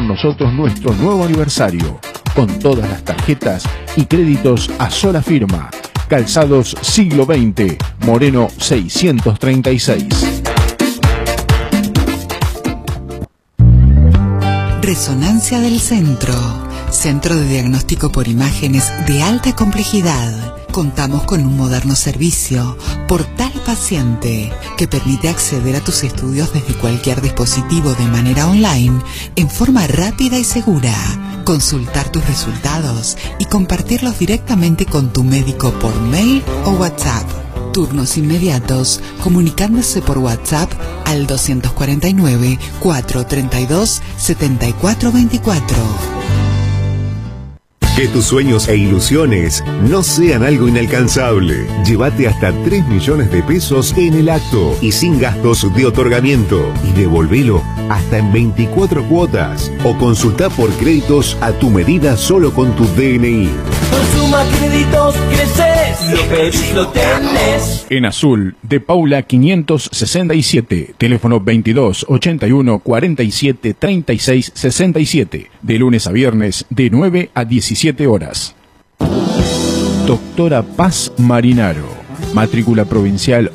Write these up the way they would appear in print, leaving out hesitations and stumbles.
con nosotros nuestro nuevo aniversario, con todas las tarjetas y créditos a sola firma. Calzados Siglo XX, Moreno 636. Resonancia del Centro. Centro de diagnóstico por imágenes de alta complejidad. Contamos con un moderno servicio, Portal Paciente, que permite acceder a tus estudios desde cualquier dispositivo de manera online, en forma rápida y segura. Consultar tus resultados y compartirlos directamente con tu médico por mail o WhatsApp. Turnos inmediatos, comunicándose por WhatsApp al 249 432 7424. Que tus sueños e ilusiones no sean algo inalcanzable. Llévate hasta 3 millones de pesos en el acto y sin gastos de otorgamiento. Y devolvelo hasta en 24 cuotas. O consulta por créditos a tu medida solo con tu DNI. Con Suma Créditos creces, lo pedís, lo tenés. En Azul, de Paula 567, teléfono 22 81 47 36 67, de lunes a viernes de 9 a 17 horas. Doctora Paz Marinaro, matrícula provincial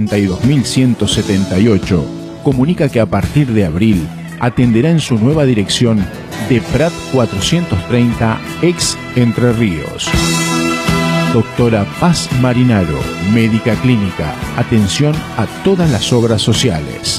82.178, comunica que a partir de abril atenderá en su nueva dirección de Prat 430, ex Entre Ríos. Doctora Paz Marinaro, médica clínica, atención a todas las obras sociales.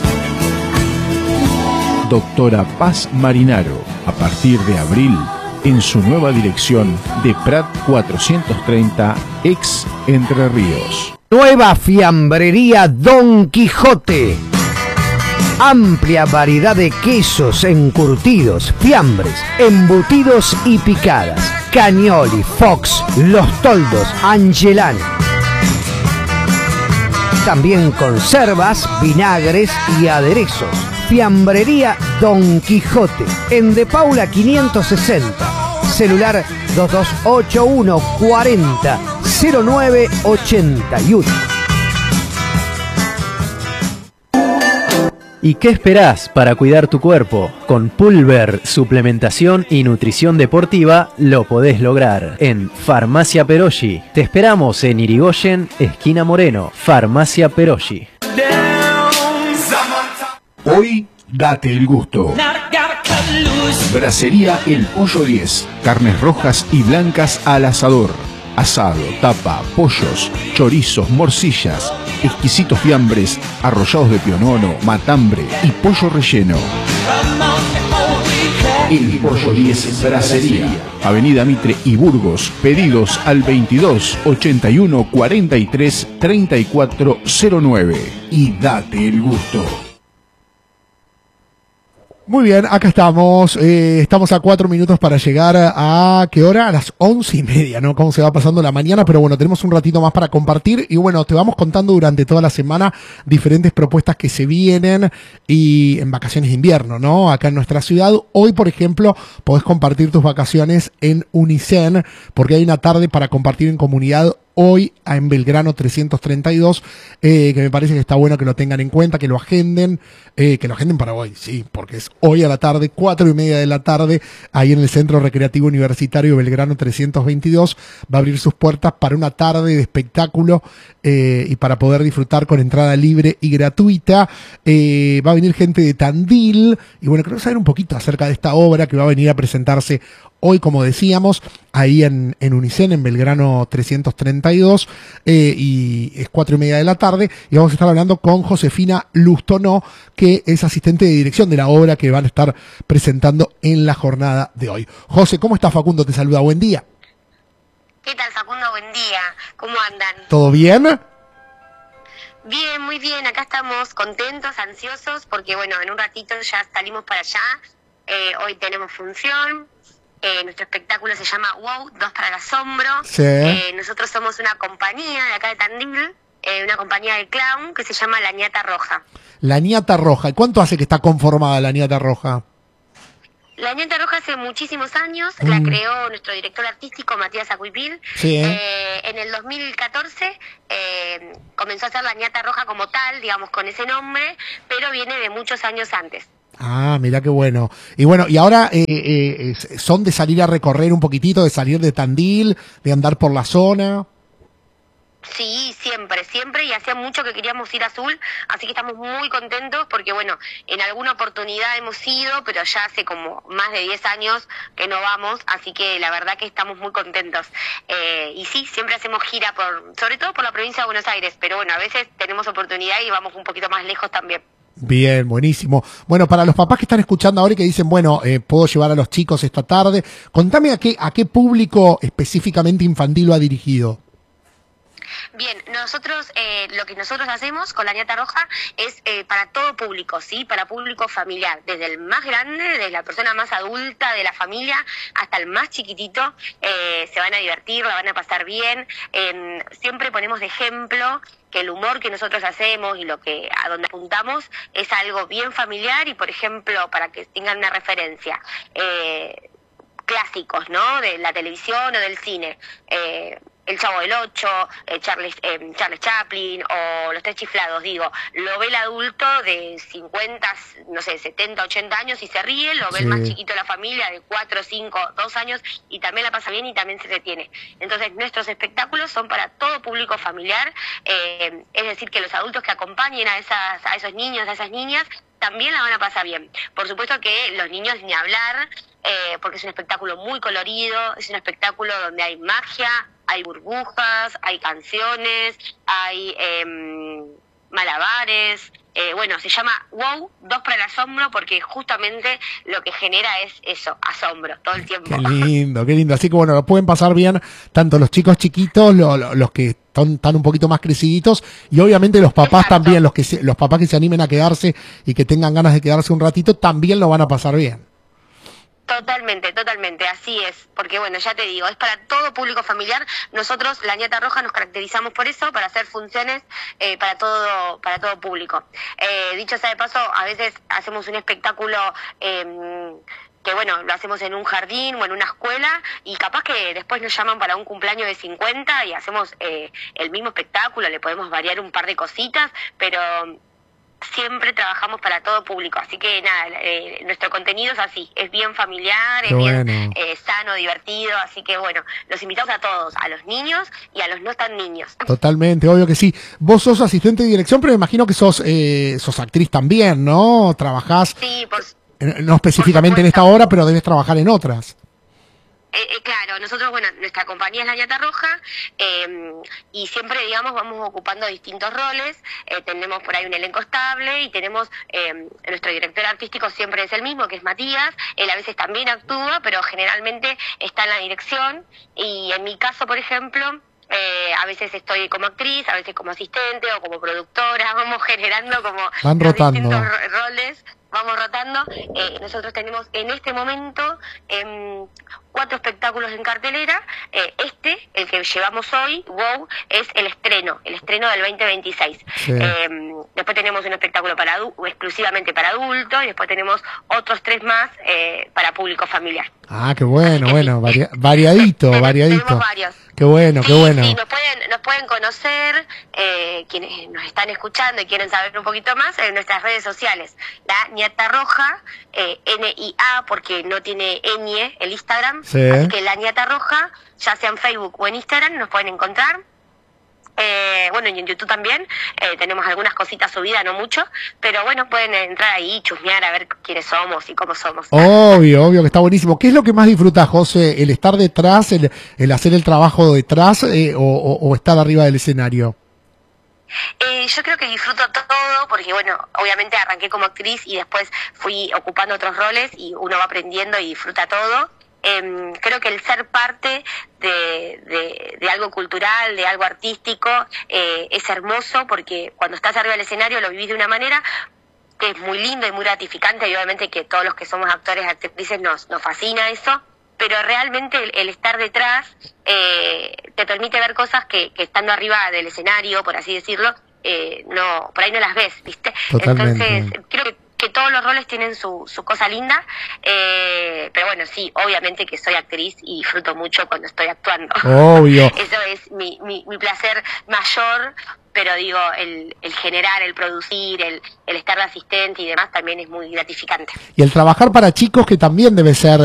Doctora Paz Marinaro, a partir de abril, en su nueva dirección de Prat 430, ex Entre Ríos. Nueva fiambrería Don Quijote. Amplia variedad de quesos encurtidos, fiambres, embutidos y picadas. Cagnoli, Fox, Los Toldos, Angelani. También conservas, vinagres y aderezos. Fiambrería Don Quijote, en De Paula 560. Celular 2281 40 0981. ¿Y qué esperás para cuidar tu cuerpo? Con Pulver, suplementación y nutrición deportiva, lo podés lograr. En Farmacia Peroggi. Te esperamos en Irigoyen, esquina Moreno. Farmacia Peroggi. Hoy, date el gusto. Brasería El Pollo 10. Carnes rojas y blancas al asador. Asado, tapa, pollos, chorizos, morcillas, exquisitos fiambres, arrollados de pionono, matambre y pollo relleno. El Pollo 10 Brasería. Avenida Mitre y Burgos. Pedidos al 22 81 43 34 09. Y date el gusto. Muy bien, acá estamos. Estamos a 4 minutos para llegar a ¿qué hora? A las 11:30, ¿no? Cómo se va pasando la mañana, pero bueno, tenemos un ratito más para compartir y bueno, te vamos contando durante toda la semana diferentes propuestas que se vienen y en vacaciones de invierno, ¿no? Acá en nuestra ciudad. Hoy, por ejemplo, podés compartir tus vacaciones en Unicen, porque hay una tarde para compartir en comunidad hoy en Belgrano 332, que me parece que está bueno que lo tengan en cuenta, que lo agenden para hoy, sí, porque es hoy a la tarde, 4:30 de la tarde, ahí en el Centro Recreativo Universitario Belgrano 322, va a abrir sus puertas para una tarde de espectáculo y para poder disfrutar con entrada libre y gratuita. Va a venir gente de Tandil, y bueno, creo saber un poquito acerca de esta obra que va a venir a presentarse hoy, como decíamos, ahí en Unicen, en Belgrano 332, y es 4:30 de la tarde, y vamos a estar hablando con Josefina Lustonó, que es asistente de dirección de la obra que van a estar presentando en la jornada de hoy. José, ¿cómo estás? Facundo te saluda, buen día. ¿Qué tal, Facundo? Buen día. ¿Cómo andan? ¿Todo bien? Bien, muy bien. Acá estamos contentos, ansiosos, porque bueno, en un ratito ya salimos para allá. Hoy tenemos función. Nuestro espectáculo se llama Wow, 2 para el asombro. Sí. Nosotros somos una compañía de acá de Tandil, una compañía de clown que se llama La Ñata Roja. La Ñata Roja. ¿Y cuánto hace que está conformada la Ñata Roja? La Ñata Roja hace muchísimos años, la creó nuestro director artístico Matías Acuipil. Sí. En el 2014 comenzó a hacer La Ñata Roja como tal, digamos, con ese nombre, pero viene de muchos años antes. Ah, mirá qué bueno. Y bueno, y ahora son de salir a recorrer un poquitito, de salir de Tandil, de andar por la zona. Sí, siempre, siempre, y hacía mucho que queríamos ir a Azul, así que estamos muy contentos porque, bueno, en alguna oportunidad hemos ido, pero ya hace como más de 10 años que no vamos, así que la verdad que estamos muy contentos. Y sí, siempre hacemos gira, sobre todo por la provincia de Buenos Aires, pero bueno, a veces tenemos oportunidad y vamos un poquito más lejos también. Bien, buenísimo. Bueno, para los papás que están escuchando ahora y que dicen, bueno, puedo llevar a los chicos esta tarde, contame a qué público específicamente infantil va dirigido. Bien, nosotros lo que nosotros hacemos con la Ñata Roja es para todo público, ¿sí? Para público familiar, desde el más grande, desde la persona más adulta de la familia hasta el más chiquitito, se van a divertir, la van a pasar bien. Siempre ponemos de ejemplo que el humor que nosotros hacemos y a donde apuntamos es algo bien familiar y, por ejemplo, para que tengan una referencia, clásicos, ¿no? De la televisión o del cine. El Chavo del Ocho, Charles Chaplin o Los Tres Chiflados, digo, lo ve el adulto de 50, no sé, 70, 80 años y se ríe, lo ve el más chiquito de la familia de 4, 5, 2 años y también la pasa bien y también se detiene. Entonces nuestros espectáculos son para todo público familiar, es decir, que los adultos que acompañen a esos niños, a esas niñas, también la van a pasar bien. Por supuesto que los niños ni hablar, porque es un espectáculo muy colorido, es un espectáculo donde hay magia, hay burbujas, hay canciones, hay malabares. Bueno, se llama WOW, 2 para el asombro, porque justamente lo que genera es eso, asombro, todo el tiempo. Qué lindo, qué lindo. Así que bueno, lo pueden pasar bien tanto los chicos chiquitos, los que están un poquito más creciditos, y obviamente los papás. Exacto. También, los papás que se animen a quedarse y que tengan ganas de quedarse un ratito, también lo van a pasar bien. Totalmente, totalmente, así es, porque bueno, ya te digo, es para todo público familiar. Nosotros, la Ñata Roja, nos caracterizamos por eso, para hacer funciones para todo público. Dicho sea de paso, a veces hacemos un espectáculo que bueno, lo hacemos en un jardín o en una escuela y capaz que después nos llaman para un cumpleaños de 50 y hacemos el mismo espectáculo, le podemos variar un par de cositas, pero siempre trabajamos para todo público, así que nada, nuestro contenido es así, es bien familiar, es bien sano, divertido, así que bueno, los invitamos a todos, a los niños y a los no tan niños. Totalmente, obvio que sí. Vos sos asistente de dirección, pero me imagino que sos actriz también, ¿no? Trabajás, sí, no específicamente en esta obra, pero debes trabajar en otras. Claro, nosotros, bueno, nuestra compañía es la Ñata Roja y siempre, digamos, vamos ocupando distintos roles, tenemos por ahí un elenco estable y tenemos, nuestro director artístico siempre es el mismo, que es Matías, él a veces también actúa, pero generalmente está en la dirección y en mi caso, por ejemplo, a veces estoy como actriz, a veces como asistente o como productora, vamos generando como distintos roles. Vamos rotando. Nosotros tenemos en este momento 4 espectáculos en cartelera. El que llevamos hoy, WOW, es el estreno del 2026. Sí. Después tenemos un espectáculo exclusivamente para adultos y después tenemos otros 3 más para público familiar. Ah, qué bueno, bueno, sí. variadito. Tenemos varios. Qué bueno, sí, qué bueno. Sí, nos pueden conocer, quienes nos están escuchando y quieren saber un poquito más, en nuestras redes sociales. La Ñata Roja, NIA, porque no tiene ñ el Instagram, sí. Así que la Ñata Roja, ya sea en Facebook o en Instagram, nos pueden encontrar. Bueno, y en YouTube también tenemos algunas cositas subidas, no mucho, pero bueno, pueden entrar ahí y chusmear a ver quiénes somos y cómo somos. Obvio que está buenísimo. ¿Qué es lo que más disfrutás, José? ¿El estar detrás, el hacer el trabajo detrás o estar arriba del escenario? Yo creo que disfruto todo porque, bueno, obviamente arranqué como actriz y después fui ocupando otros roles y uno va aprendiendo y disfruta todo. Creo que el ser parte de algo cultural, de algo artístico, es hermoso porque cuando estás arriba del escenario lo vivís de una manera que es muy lindo y muy gratificante y obviamente que todos los que somos actores, actrices nos fascina eso, pero realmente el estar detrás te permite ver cosas que estando arriba del escenario, por así decirlo, por ahí no las ves, ¿viste? Totalmente. Entonces creo que todos los roles tienen su cosa linda, pero bueno, sí, obviamente que soy actriz y disfruto mucho cuando estoy actuando. Obvio. Eso es mi placer mayor, pero digo, el generar, el producir, el estar de asistente y demás también es muy gratificante. Y el trabajar para chicos, que también debe ser